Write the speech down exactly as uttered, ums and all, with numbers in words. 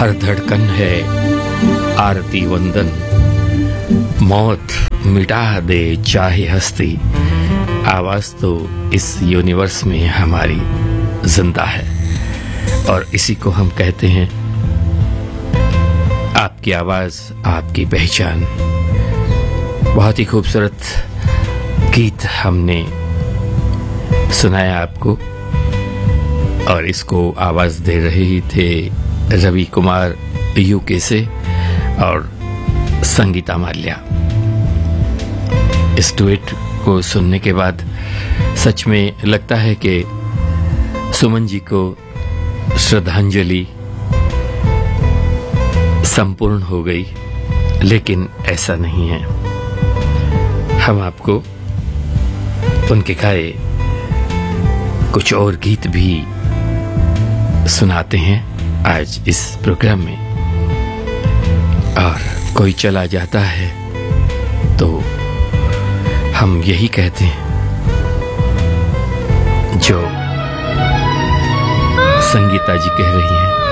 हर धड़कन है आरती वंदन, मौत मिटा दे चाहे हस्ती, आवाज तो इस यूनिवर्स में हमारी जिंदा है और इसी को हम कहते हैं आपकी आवाज आपकी पहचान। बहुत ही खूबसूरत गीत हमने सुनाया आपको और इसको आवाज दे रहे थे रवि कुमार यूके से और संगीता माल्या। इस डुएट को सुनने के बाद सच में लगता है कि सुमन जी को श्रद्धांजलि संपूर्ण हो गई, लेकिन ऐसा नहीं है। हम आपको उनके गाए कुछ और गीत भी सुनाते हैं आज इस प्रोग्राम में। और कोई चला जाता है तो हम यही कहते हैं जो संगीता जी कह रही हैं,